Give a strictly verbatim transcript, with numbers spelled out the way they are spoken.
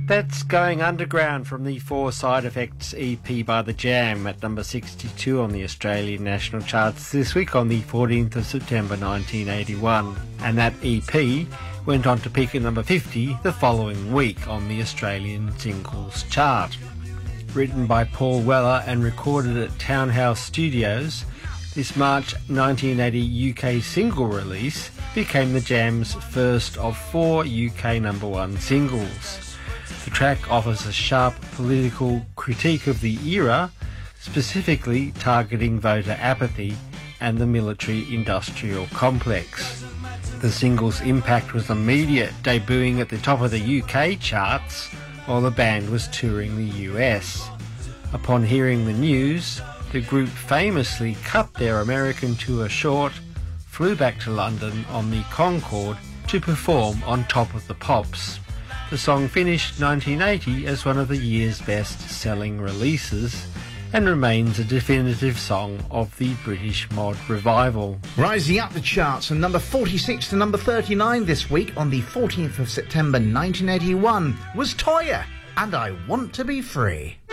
That's Going Underground from the Four Side Effects E P by The Jam at number sixty-two on the Australian national charts this week on the fourteenth of September nineteen eighty-one. And that E P went on to peak at number fifty the following week on the Australian singles chart. Written by Paul Weller and recorded at Townhouse Studios, this March nineteen eighty U K single release became The Jam's first of four U K number one singles. The track offers a sharp political critique of the era, specifically targeting voter apathy and the military-industrial complex. The single's impact was immediate, debuting at the top of the U K charts while the band was touring the U S. Upon hearing the news, the group famously cut their American tour short, flew back to London on the Concorde to perform on Top of the Pops. The song finished nineteen eighty as one of the year's best-selling releases and remains a definitive song of the British mod revival. Rising up the charts from number forty-six to number thirty-nine this week on the fourteenth of September nineteen eighty-one was Toyah and I Want to Be Free.